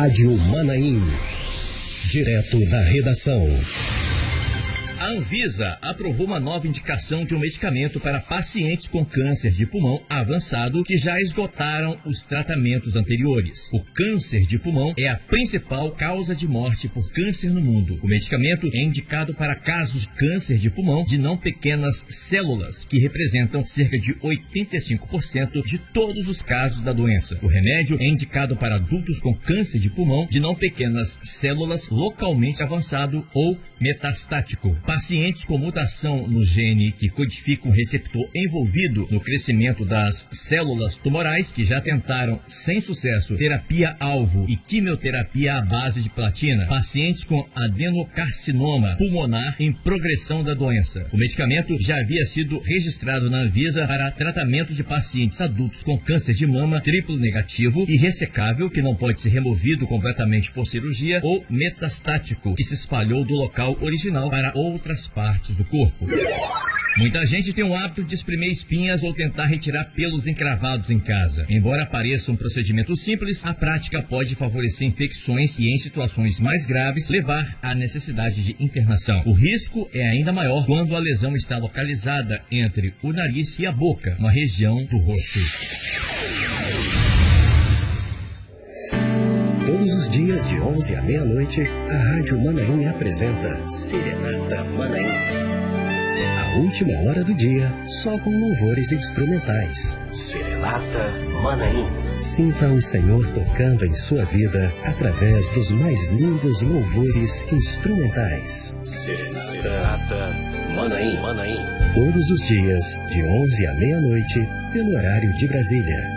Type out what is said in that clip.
Rádio Manaim. Direto da redação. A Anvisa aprovou uma nova indicação de um medicamento para pacientes com câncer de pulmão avançado que já esgotaram os tratamentos anteriores. O câncer de pulmão é a principal causa de morte por câncer no mundo. O medicamento é indicado para casos de câncer de pulmão de não pequenas células, que representam cerca de 85% de todos os casos da doença. O remédio é indicado para adultos com câncer de pulmão de não pequenas células localmente avançado ou metastático. Pacientes com mutação no gene que codifica um receptor envolvido no crescimento das células tumorais, que já tentaram sem sucesso terapia-alvo e quimioterapia à base de platina. Pacientes com adenocarcinoma pulmonar em progressão da doença. O medicamento já havia sido registrado na Anvisa para tratamento de pacientes adultos com câncer de mama triplo negativo e ressecável, que não pode ser removido completamente por cirurgia, ou metastático, que se espalhou do local original para outras partes do corpo. Muita gente tem o hábito de espremer espinhas ou tentar retirar pelos encravados em casa. Embora pareça um procedimento simples, a prática pode favorecer infecções e, em situações mais graves, levar à necessidade de internação. O risco é ainda maior quando a lesão está localizada entre o nariz e a boca, uma região do rosto. Todos os dias, de 11 à meia-noite, a Rádio Manaim apresenta Serenata Manaim. A última hora do dia, só com louvores instrumentais. Serenata Manaim. Sinta o Senhor tocando em sua vida através dos mais lindos louvores instrumentais. Serenata Manaim. Todos os dias, de 11 à meia-noite, pelo horário de Brasília.